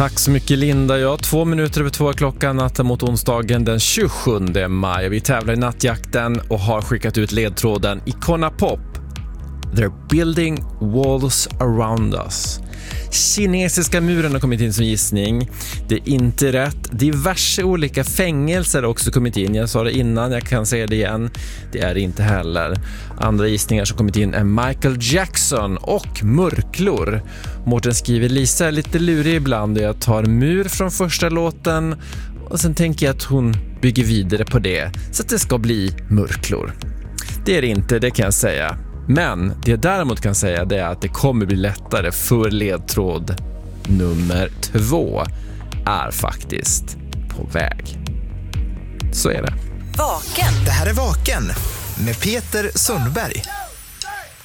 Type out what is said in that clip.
Tack så mycket Linda. Ja, 2 minuter över 2 klockan natten mot onsdagen den 27 maj. Vi tävlar i nattjakten och har skickat ut ledtråden Icona Pop. They're building walls around us. Kinesiska muren har kommit in som gissning. Det är inte rätt. Diverse olika fängelser har också kommit in. Jag sa det innan, jag kan säga det igen. Det är det inte heller. Andra gissningar som kommit in är Michael Jackson och murklor. Mårten skriver, Lisa är lite lurig ibland och jag tar mur från första låten och sen tänker jag att hon bygger vidare på det så att det ska bli murklor. Det är det inte, det kan jag säga. Men det jag däremot kan säga det är att det kommer bli lättare för ledtråd nummer 2 är faktiskt på väg. Så är det. Vaken. Det här är Vaken med Peter Sundberg.